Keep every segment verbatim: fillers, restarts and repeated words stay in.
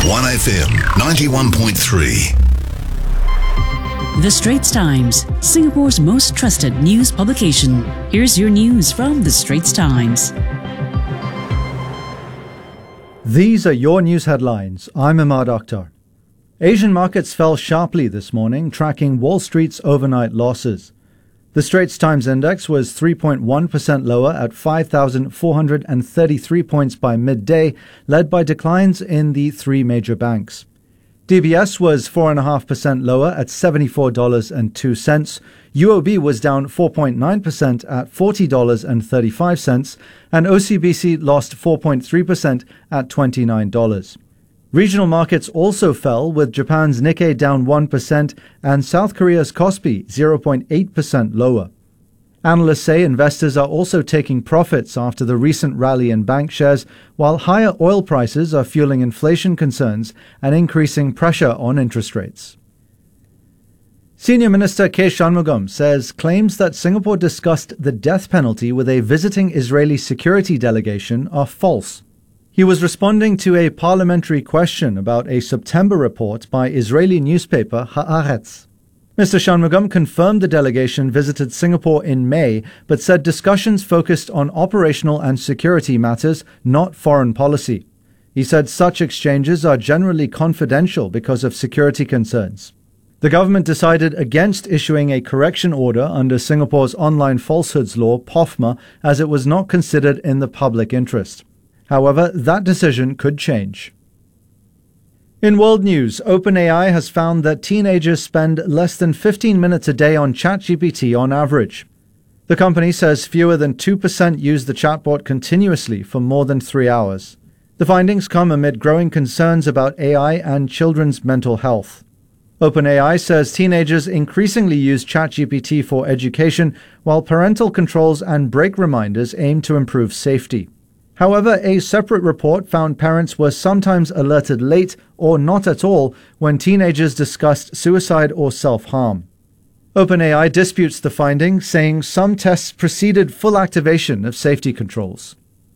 one F M ninety-one point three. The Straits Times, Singapore's most trusted news publication. Here's your news from The Straits Times. These are your news headlines. I'm Ahmad Akhtar. Asian markets fell sharply this morning, tracking Wall Street's overnight losses. The Straits Times Index was three point one percent lower at five thousand four hundred thirty-three points by midday, led by declines in the three major banks. D B S was four point five percent lower at seventy-four dollars and two cents. U O B was down four point nine percent at forty dollars and thirty-five cents, and O C B C lost four point three percent at twenty-nine dollars. Regional markets also fell, with Japan's Nikkei down one percent and South Korea's Kospi zero point eight percent lower. Analysts say investors are also taking profits after the recent rally in bank shares, while higher oil prices are fueling inflation concerns and increasing pressure on interest rates. Senior Minister K. Shanmugam says claims that Singapore discussed the death penalty with a visiting Israeli security delegation are false. He was responding to a parliamentary question about a September report by Israeli newspaper Haaretz. Mister Shanmugam confirmed the delegation visited Singapore in May, but said discussions focused on operational and security matters, not foreign policy. He said such exchanges are generally confidential because of security concerns. The government decided against issuing a correction order under Singapore's online falsehoods law, P O F M A, as it was not considered in the public interest. However, that decision could change. In world news, OpenAI has found that teenagers spend less than fifteen minutes a day on ChatGPT on average. The company says fewer than two percent use the chatbot continuously for more than three hours. The findings come amid growing concerns about A I and children's mental health. OpenAI says teenagers increasingly use ChatGPT for education, while parental controls and break reminders aim to improve safety. However, a separate report found parents were sometimes alerted late or not at all when teenagers discussed suicide or self-harm. OpenAI disputes the finding, saying some tests preceded full activation of safety controls.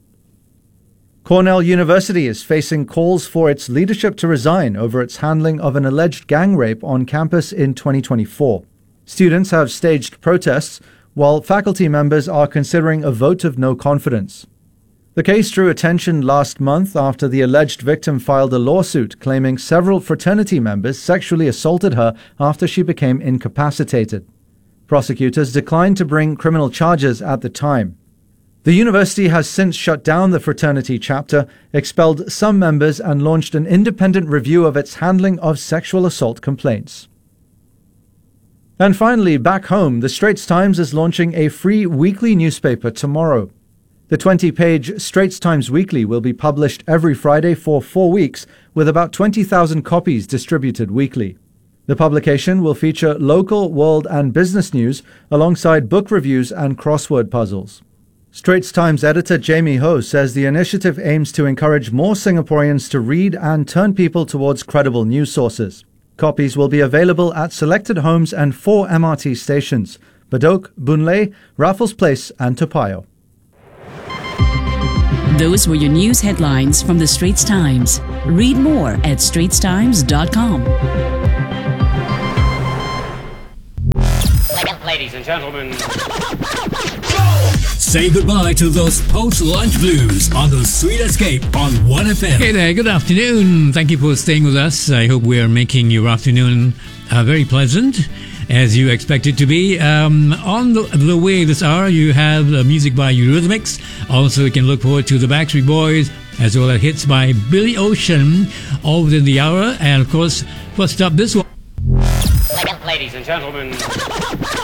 Cornell University is facing calls for its leadership to resign over its handling of an alleged gang rape on campus in twenty twenty-four. Students have staged protests, while faculty members are considering a vote of no confidence. The case drew attention last month after the alleged victim filed a lawsuit claiming several fraternity members sexually assaulted her after she became incapacitated. Prosecutors declined to bring criminal charges at the time. The university has since shut down the fraternity chapter, expelled some members, and launched an independent review of its handling of sexual assault complaints. And finally, back home, the Straits Times is launching a free weekly newspaper tomorrow. The twenty-page Straits Times Weekly will be published every Friday for four weeks, with about twenty thousand copies distributed weekly. The publication will feature local, world and business news alongside book reviews and crossword puzzles. Straits Times editor Jamie Ho says the initiative aims to encourage more Singaporeans to read and turn people towards credible news sources. Copies will be available at selected homes and four M R T stations: Bedok, Boon Lay, Raffles Place and Toa Payoh. Those were your news headlines from The Straits Times. Read more at straits times dot com. Ladies and gentlemen, say goodbye to those post-lunch blues on the Sweet Escape on one F M. Hey there, good afternoon. Thank you for staying with us. I hope we are making your afternoon uh, very pleasant, as you expect it to be. Um, on the, the way this hour, you have uh, music by Eurythmics. Also, you can look forward to the Backstreet Boys, as well as hits by Billy Ocean, all within the hour. And of course, first up, this one. ladies and gentlemen.